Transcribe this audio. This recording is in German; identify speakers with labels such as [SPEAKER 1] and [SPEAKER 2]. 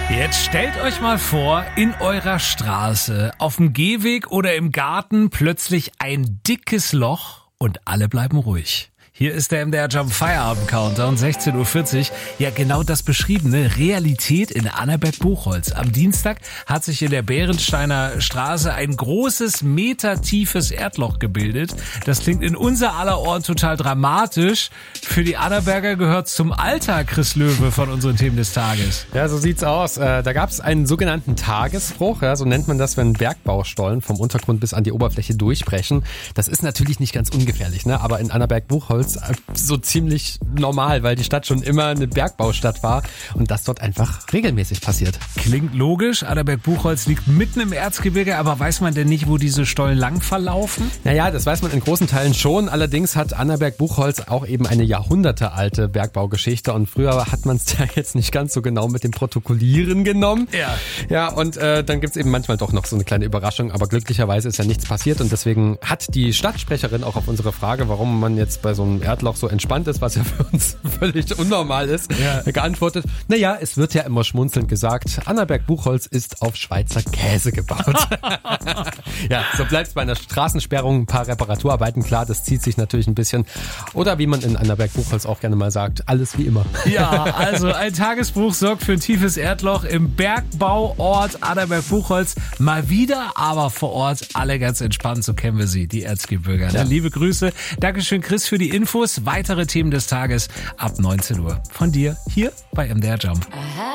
[SPEAKER 1] Jetzt stellt euch mal vor, in eurer Straße, auf dem Gehweg oder im Garten plötzlich ein dickes Loch und alle bleiben ruhig. Hier ist der MDR Jump Feierabend Countdown, 16:40 Uhr. Ja, genau das beschriebene Realität in Annaberg-Buchholz. Am Dienstag hat sich in der Bärensteiner Straße ein großes, metertiefes Erdloch gebildet. Das klingt in unser aller Ohren total dramatisch. Für die Annaberger gehört zum Alltag, Chris Löwe, von unseren Themen des Tages.
[SPEAKER 2] Ja, so sieht's aus. Da gab es einen sogenannten Tagesbruch. Ja, so nennt man das, wenn Bergbaustollen vom Untergrund bis an die Oberfläche durchbrechen. Das ist natürlich nicht ganz ungefährlich, ne? Aber in Annaberg-Buchholz so ziemlich normal, weil die Stadt schon immer eine Bergbaustadt war und das dort einfach regelmäßig passiert.
[SPEAKER 1] Klingt logisch, Annaberg-Buchholz liegt mitten im Erzgebirge, aber weiß man denn nicht, wo diese Stollen lang verlaufen?
[SPEAKER 2] Naja, das weiß man in großen Teilen schon. Allerdings hat Annaberg-Buchholz auch eben eine jahrhundertealte Bergbaugeschichte und früher hat man es ja jetzt nicht ganz so genau mit dem Protokollieren genommen. Ja, und dann gibt's eben manchmal doch noch so eine kleine Überraschung, aber glücklicherweise ist ja nichts passiert und deswegen hat die Stadtsprecherin auch auf unsere Frage, warum man jetzt bei so einem Erdloch so entspannt ist, was ja für uns völlig unnormal ist, geantwortet, naja, es wird ja immer schmunzelnd gesagt, Annaberg-Buchholz ist auf Schweizer Käse gebaut. Ja, so bleibt's bei einer Straßensperrung, ein paar Reparaturarbeiten, klar, das zieht sich natürlich ein bisschen. Oder wie man in Annaberg-Buchholz auch gerne mal sagt, alles wie immer.
[SPEAKER 1] Ja, also ein Tagesbruch sorgt für ein tiefes Erdloch im Bergbauort Annaberg-Buchholz. Mal wieder, aber vor Ort alle ganz entspannt, so kennen wir sie, die Erzgebirger. Ja. Liebe Grüße. Dankeschön, Chris, für die Infos. Weitere Themen des Tages ab 19 Uhr. Von dir hier bei MDR Jump.